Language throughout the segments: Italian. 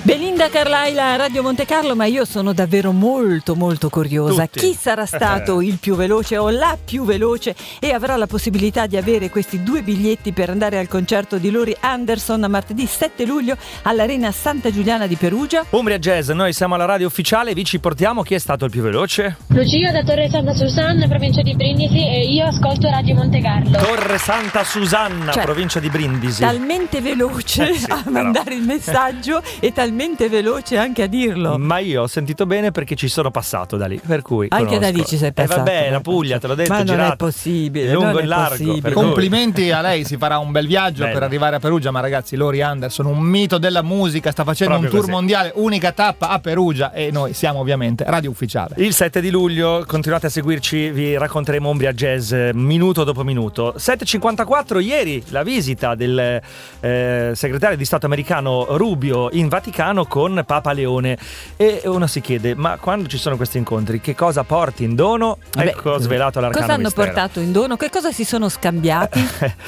Belinda Carlisle a Radio Monte Carlo, ma io sono davvero molto curiosa. Tutti. Chi sarà stato il più veloce o la più veloce e avrà la possibilità di avere questi 2 biglietti per andare al concerto di Laurie Anderson martedì 7 luglio all'Arena Santa Giuliana di Perugia? Umbria Jazz, noi siamo alla radio ufficiale, vi ci portiamo. Chi è stato il più veloce? Lucia da Torre Santa Susanna, provincia di Brindisi, e io ascolto Radio Monte Carlo. Torre Santa Susanna, Cioè, provincia di Brindisi. Talmente veloce Sì, a mandare il messaggio e talmente veloce anche a dirlo. Ma io ho sentito bene perché ci sono passato da lì, per cui Anche conosco. da lì ci sei passato. vabbè, la Puglia, te l'ho detto, ma non girato. è possibile, lungo non e è largo. possibile. per cui- Complimenti a lei, si farà un bel viaggio Bello. per arrivare a Perugia, ma ragazzi, Laurie Anderson, un mito della musica, sta facendo Proprio un tour così. mondiale, unica tappa a Perugia e noi siamo ovviamente Radio Ufficiale. Il 7 di luglio, continuate a seguirci, vi racconteremo Umbria Jazz minuto dopo minuto. 7:54, ieri la visita del segretario di Stato americano Rubio in Vaticano con Papa Leone, e uno si chiede, ma quando ci sono questi incontri che cosa porti in dono? Vabbè, Ecco svelato l'arcano cosa hanno mistero. portato in dono? Che cosa si sono scambiati?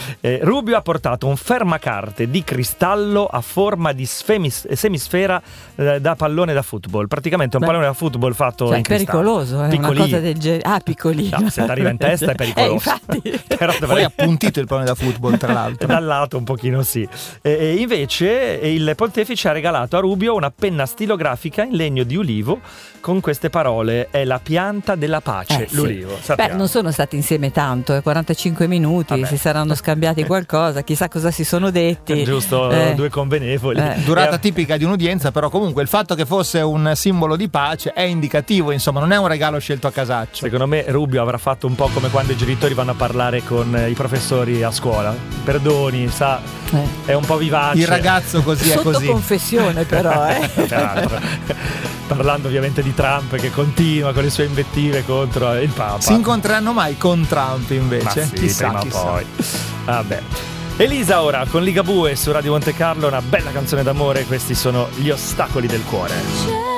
Rubio ha portato un fermacarte di cristallo a forma di semisfera da pallone da football, praticamente un Beh. pallone da football fatto Cioè, in cristallo. pericoloso, una Piccolino. cosa del genere. Ah, piccolino. No, se ti arriva in testa è pericoloso. Infatti. Però Poi dovrei- appuntito il pallone da football, tra l'altro. dal lato un pochino sì. E invece il pontefice ha regalato a Rubio una penna stilografica in legno di ulivo con queste parole: è la pianta della pace, Sì. l'ulivo. Beh, Sappiamo. non sono stati insieme tanto, 45 minuti, Vabbè. si saranno scambiati qualcosa, chissà cosa si sono detti. Giusto, due convenevoli. Durata tipica di un'udienza, però comunque il fatto che fosse un simbolo di pace è indicativo, insomma, non è un regalo scelto a casaccio. Secondo me Rubio avrà fatto un po' come quando i genitori vanno a parlare con i professori a scuola. Perdoni, sa, è un po' vivace. Il ragazzo così è Sotto così. confessione però, Peraltro. Parlando ovviamente di Trump che continua con le sue invettive contro il Papa. Si incontreranno mai con Trump invece? Ma sì, chissà, prima o chissà. poi. Vabbè. Elisa ora con Ligabue su Radio Monte Carlo, una bella canzone d'amore, questi sono Gli ostacoli del cuore.